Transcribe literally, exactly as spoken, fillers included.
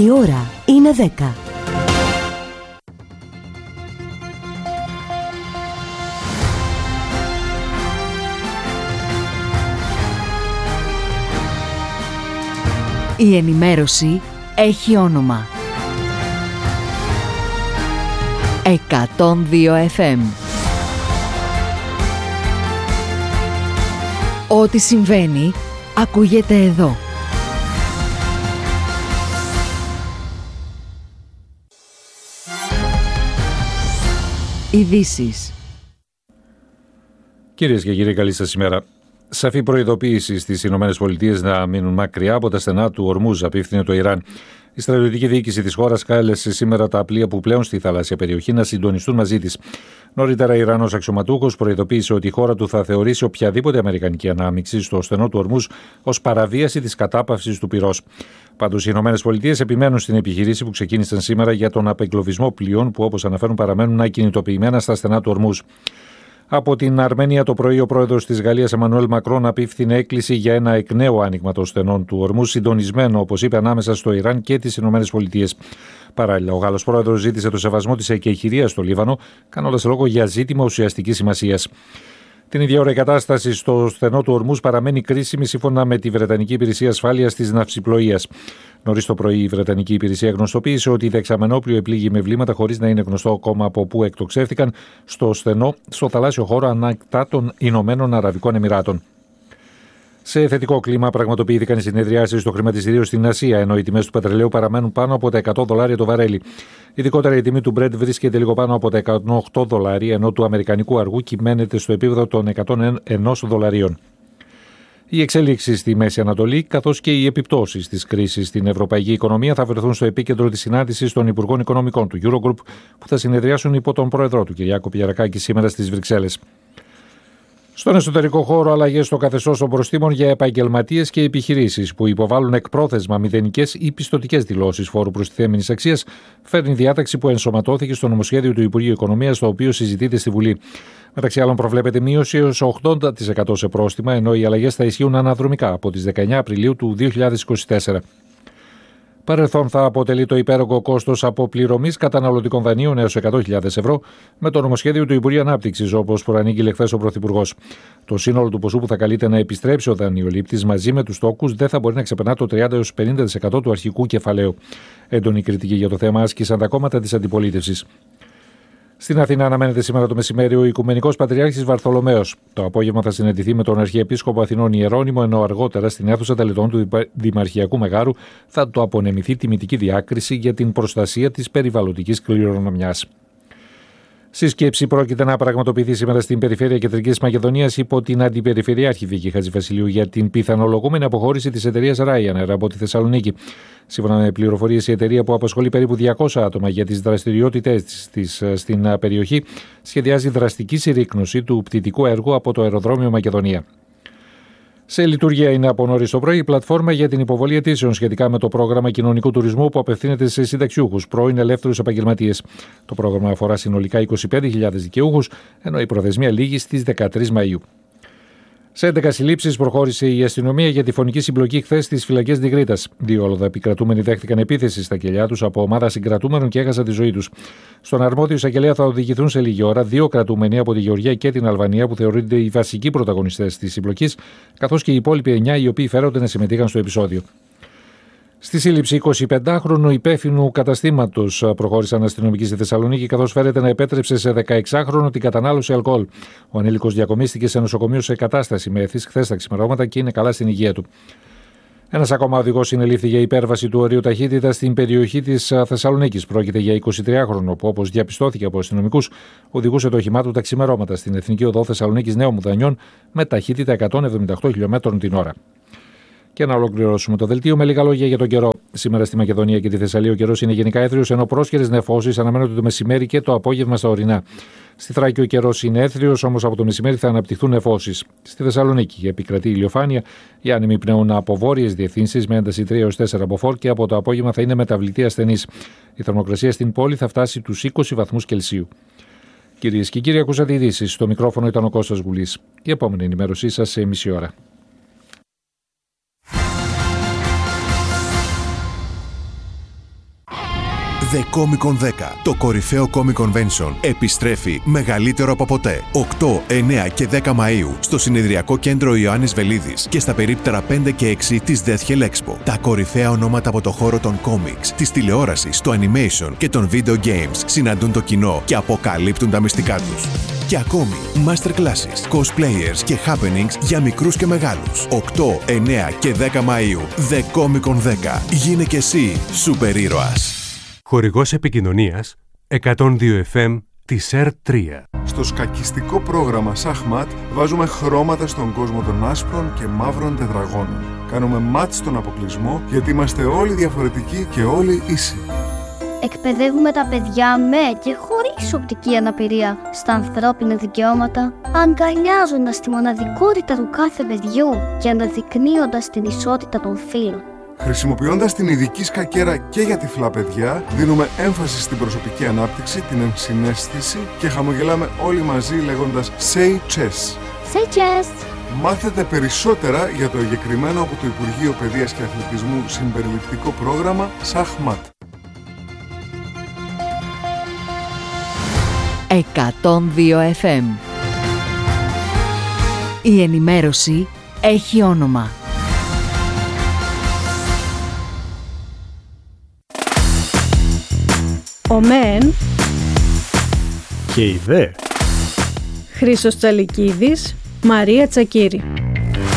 Η ώρα είναι δέκα. Η ενημέρωση έχει όνομα. εκατόν δύο εφ εμ. Ό,τι συμβαίνει, ακούγεται εδώ. Ειδήσεις. Κυρίες και κύριοι, καλή σας ημέρα. Σαφή προειδοποίηση στις ΗΠΑ να μείνουν μακριά από τα στενά του Ορμούζ, απίφθινε το Ιράν. Η στρατιωτική διοίκηση της χώρας κάλεσε σήμερα τα πλοία που πλέουν στη θαλάσσια περιοχή να συντονιστούν μαζί της. Νωρίτερα, ο Ιρανός αξιωματούχος προειδοποίησε ότι η χώρα του θα θεωρήσει οποιαδήποτε αμερικανική ανάμειξη στο στενό του Ορμούζ ως παραβίαση της κατάπαυσης του πυρός. Πάντως, οι ΗΠΑ επιμένουν στην επιχειρήση που ξεκίνησαν σήμερα για τον απεγκλωβισμό πλοίων που, όπως αναφέρουν, παραμένουν ακινητοποιημένα στα στενά του Ορμούζ. Από την Αρμενία το πρωί, ο πρόεδρος της Γαλλίας Εμμανουέλ Μακρόν απίφθινε έκκληση για ένα εκ νέου άνοιγμα των στενών του Ορμούζ, συντονισμένο, όπως είπε, ανάμεσα στο Ιράν και τις ΗΠΑ. Παράλληλα, ο Γάλλος πρόεδρος ζήτησε το σεβασμό της εκεχηρίας στο Λίβανο, κάνοντας λόγο για ζήτημα ουσιαστικής σημασίας. Την ίδια ώρα, η κατάσταση στο στενό του Ορμούζ παραμένει κρίσιμη, σύμφωνα με τη Βρετανική Υπηρεσία Ασφάλειας της Ναυσιπλοείας. Νωρίς το πρωί, η Βρετανική Υπηρεσία γνωστοποίησε ότι δεξαμενόπλοιο επλήγει με βλήματα, χωρίς να είναι γνωστό ακόμα από πού εκτοξεύτηκαν, στο στενό, στο θαλάσσιο χώρο ανακτά των Ηνωμένων Αραβικών Εμιράτων. Σε θετικό κλίμα, πραγματοποιήθηκαν οι συνεδριάσεις στο χρηματιστήριο στην Ασία, ενώ οι τιμές του πετρελαίου παραμένουν πάνω από τα εκατό δολάρια το βαρέλι. Ειδικότερα, η τιμή του Brent βρίσκεται λίγο πάνω από τα εκατόν οκτώ δολάρια, ενώ του αμερικανικού αργού κυμαίνεται στο επίπεδο των εκατόν ένα δολαρίων. Οι εξέλιξεις στη Μέση Ανατολή, καθώς και οι επιπτώσεις της κρίσης στην ευρωπαϊκή οικονομία, θα βρεθούν στο επίκεντρο της συνάντησης των Υπουργών Οικονομικών του Eurogroup, που θα συνεδριάσουν υπό τον πρόεδρό του, Κυριάκο Πιερακάκη, σήμερα στις Βρυξέλλες. Στον εσωτερικό χώρο, αλλαγές στο καθεστώς των προστίμων για επαγγελματίες και επιχειρήσεις που υποβάλλουν εκπρόθεσμα μηδενικές ή πιστωτικές δηλώσεις φόρου προστιθέμενης αξίας, φέρνει διάταξη που ενσωματώθηκε στο νομοσχέδιο του Υπουργείου Οικονομίας, το οποίο συζητείται στη Βουλή. Μεταξύ άλλων, προβλέπεται μείωση έως ογδόντα τοις εκατό σε πρόστιμα, ενώ οι αλλαγές θα ισχύουν αναδρομικά από τις δεκαεννέα Απριλίου του δύο χιλιάδες είκοσι τέσσερα. Παρελθόν θα αποτελεί το υπέρογκο κόστος αποπληρωμής καταναλωτικών δανείων έως εκατό χιλιάδες ευρώ με το νομοσχέδιο του Υπουργείου Ανάπτυξης, όπως προανήγγειλε χθες ο Πρωθυπουργός. Το σύνολο του ποσού που θα καλείται να επιστρέψει ο δανειολήπτης μαζί με τους τόκους δεν θα μπορεί να ξεπερνά το τριάντα έως πενήντα τοις εκατό του αρχικού κεφαλαίου. Έντονη κριτική για το θέμα άσκησαν τα κόμματα της αντιπολίτευσης. Στην Αθήνα αναμένεται σήμερα το μεσημέρι ο Οικουμενικός Πατριάρχης Βαρθολομαίος. Το απόγευμα θα συναντηθεί με τον Αρχιεπίσκοπο Αθηνών Ιερώνυμο, ενώ αργότερα στην αίθουσα τελετών του Δημαρχιακού Μεγάρου θα του απονεμηθεί τιμητική διάκριση για την προστασία της περιβαλλοντικής κληρονομιάς. Σύσκεψη πρόκειται να πραγματοποιηθεί σήμερα στην περιφέρεια Κεντρικής Μακεδονίας υπό την Αντιπεριφερειάρχη Βίκη Χατζηβασιλείου για την πιθανολογούμενη αποχώρηση της εταιρείας Ryanair από τη Θεσσαλονίκη. Σύμφωνα με πληροφορίες, η εταιρεία, που απασχολεί περίπου διακόσια άτομα για τις δραστηριότητες της στην περιοχή, σχεδιάζει δραστική συρρίκνωση του πτυτικού έργου από το αεροδρόμιο Μακεδονία. Σε λειτουργία είναι από νωρίς το πρωί η πλατφόρμα για την υποβολή αιτήσεων σχετικά με το πρόγραμμα κοινωνικού τουρισμού που απευθύνεται σε συνταξιούχους, πρώην ελεύθερους επαγγελματίες. Το πρόγραμμα αφορά συνολικά είκοσι πέντε χιλιάδες δικαιούχους, ενώ η προθεσμία λήγει στις δεκατρείς Μαΐου. Σε έντεκα συλλήψεις προχώρησε η αστυνομία για τη φωνική συμπλοκή χθες στις φυλακές Νιγρίτας. Δύο ολοδαπικρατούμενοι δέχτηκαν επίθεση στα κελιά τους από ομάδα συγκρατούμενων και έχασαν τη ζωή τους. Στον αρμόδιο εισαγγελέα θα οδηγηθούν σε λίγη ώρα δύο κρατούμενοι από τη Γεωργία και την Αλβανία που θεωρούνται οι βασικοί πρωταγωνιστές της συμπλοκής, καθώς και οι υπόλοιποι εννιά οι οποίοι φέρονται να συμμετείχαν στο επεισόδιο. Στη σύλληψη εικοσιπεντάχρονου υπεύθυνου καταστήματος προχώρησαν αστυνομικοί στη Θεσσαλονίκη, καθώς φέρεται να επέτρεψε σε δεκαεξάχρονο την κατανάλωση αλκοόλ. Ο ανήλικος διακομίστηκε σε νοσοκομείο σε κατάσταση μέθης χθες τα ξημερώματα και είναι καλά στην υγεία του. Ένας ακόμα οδηγός συνελήφθη για υπέρβαση του ορίου ταχύτητας στην περιοχή της Θεσσαλονίκης. Πρόκειται για εικοσιτριάχρονο που, όπως διαπιστώθηκε από αστυνομικούς, οδηγούσε το όχημά του τα ξημερώματα στην Εθνική Οδό Θεσσαλονίκης Νέου Μουδανιών με ταχύτητα εκατόν εβδομήντα οκτώ χιλιόμετρων την ώρα. Και να ολοκληρώσουμε το δελτίο με λίγα λόγια για τον καιρό. Σήμερα στη Μακεδονία και τη Θεσσαλία ο καιρός είναι γενικά έθριος, ενώ πρόσχερες νεφώσεις αναμένονται το μεσημέρι και το απόγευμα στα ορεινά. Στη Θράκη ο καιρός είναι έθριος, όμως από το μεσημέρι θα αναπτυχθούν νεφώσεις. Στη Θεσσαλονίκη επικρατεί ηλιοφάνεια, οι άνεμοι πνέουν από βόρειες διευθύνσεις με ένταση τρία έως τέσσερα μποφόρ και από το απόγευμα θα είναι μεταβλητή ασθενής. Η θερμοκρασία στην πόλη θα φτάσει τους είκοσι βαθμούς Κελσίου. Κυρίες και κύριοι, ακούσατε ειδήσεις. Στο μικρόφωνο ήταν ο Κώστας Γουλής. Η επόμενη ενημέρωσή σας σε μισή ώρα. The Comic Con δέκα. Το κορυφαίο Comic Convention επιστρέφει μεγαλύτερο από ποτέ. οκτώ, εννέα και δέκα Μαΐου στο συνεδριακό κέντρο Ιωάννης Βελίδης και στα περίπτερα πέντε και έξι της Death Hell Expo. Τα κορυφαία ονόματα από το χώρο των comics, της τηλεόρασης, του animation και των video games συναντούν το κοινό και αποκαλύπτουν τα μυστικά τους. Και ακόμη, masterclasses, cosplayers και happenings για μικρούς και μεγάλους. οκτώ, εννέα και δέκα Μαΐου. The Comic Con δέκα. Γίνε και εσύ σούπερ ήρωας. Χορηγός επικοινωνίας εκατόν δύο εφ εμ της ΕΡ τρία. Στο σκακιστικό πρόγραμμα Σαχμάτ βάζουμε χρώματα στον κόσμο των άσπρων και μαύρων τετραγώνων. Κάνουμε μάτς στον αποκλεισμό γιατί είμαστε όλοι διαφορετικοί και όλοι ίσοι. Εκπαιδεύουμε τα παιδιά με και χωρίς οπτική αναπηρία στα ανθρώπινα δικαιώματα, αγκαλιάζοντας τη μοναδικότητα του κάθε παιδιού και αναδεικνύοντας την ισότητα των φύλων. Χρησιμοποιώντας την ειδική σκακέρα και για τυφλά παιδιά, δίνουμε έμφαση στην προσωπική ανάπτυξη, την ενσυναίσθηση και χαμογελάμε όλοι μαζί λέγοντας Say Chess. Say Chess! Μάθετε περισσότερα για το εγκεκριμένο από το Υπουργείο Παιδείας και Αθλητισμού συμπεριληπτικό πρόγραμμα Σαχμάτ. εκατόν δύο εφ εμ. Η ενημέρωση έχει όνομα. Ο ΜΕΝ και η ΔΕ. Χρήστος Τσαλικίδης, Μαρία Τσακίρη.